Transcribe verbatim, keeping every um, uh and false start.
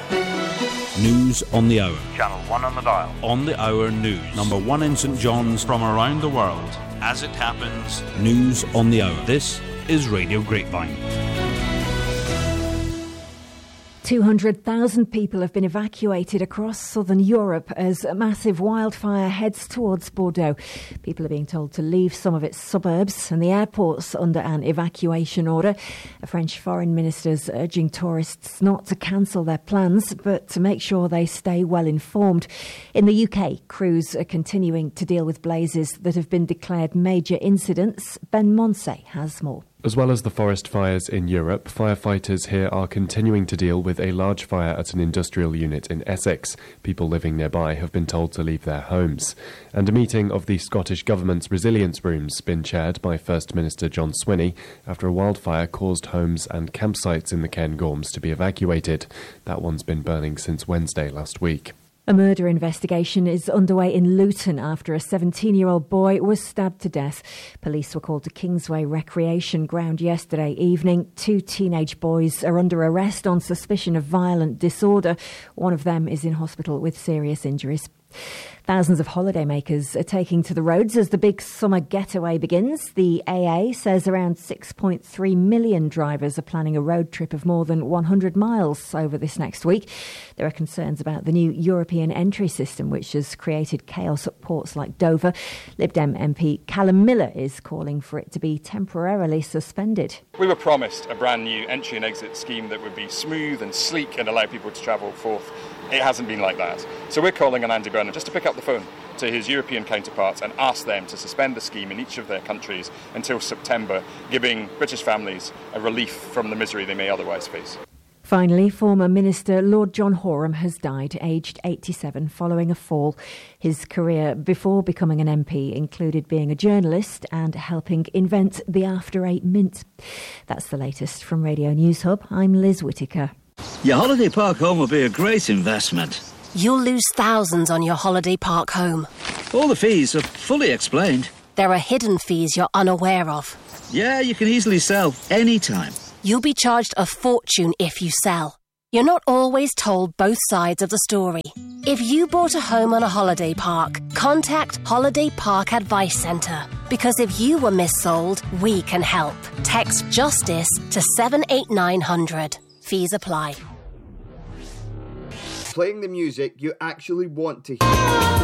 News on the hour. Channel one on the dial. On the hour news. Number one in St John's from around the world. As it happens, news on the hour. This is Radio Grapevine. two hundred thousand people have been evacuated across southern Europe as a massive wildfire heads towards Bordeaux. People are being told to leave some of its suburbs and the airport's under an evacuation order. A French foreign minister's urging tourists not to cancel their plans but to make sure they stay well informed. In the U K, crews are continuing to deal with blazes that have been declared major incidents. Ben Monsey has more. As well as the forest fires in Europe, firefighters here are continuing to deal with a large fire at an industrial unit in Essex. People living nearby have been told to leave their homes. And a meeting of the Scottish Government's resilience rooms been chaired by First Minister John Swinney after a wildfire caused homes and campsites in the Cairngorms to be evacuated. That one's been burning since Wednesday last week. A murder investigation is underway in Luton after a seventeen-year-old boy was stabbed to death. Police were called to Kingsway Recreation Ground yesterday evening. Two teenage boys are under arrest on suspicion of violent disorder. One of them is in hospital with serious injuries. Thousands of holidaymakers are taking to the roads as the big summer getaway begins. The A A says around six point three million drivers are planning a road trip of more than one hundred miles over this next week. There are concerns about the new European entry system, which has created chaos at ports like Dover. Lib Dem M P Callum Miller is calling for it to be temporarily suspended. We were promised a brand new entry and exit scheme that would be smooth and sleek and allow people to travel forth. It hasn't been like that. So we're calling on Andy Burnham just to pick up the phone to his European counterparts and ask them to suspend the scheme in each of their countries until September, giving British families a relief from the misery they may otherwise face. Finally, former Minister Lord John Horam has died, aged eighty-seven, following a fall. His career before becoming an M P included being a journalist and helping invent the After Eight Mint. That's the latest from Radio News Hub. I'm Liz Whittaker. Your holiday park home will be a great investment. You'll lose thousands on your holiday park home. All the fees are fully explained. There are hidden fees you're unaware of. Yeah, you can easily sell any time. You'll be charged a fortune if you sell. You're not always told both sides of the story. If you bought a home on a holiday park, contact Holiday Park Advice Centre. Because if you were missold, we can help. Text JUSTICE to seven eight nine hundred. Fees apply. Playing the music you actually want to hear.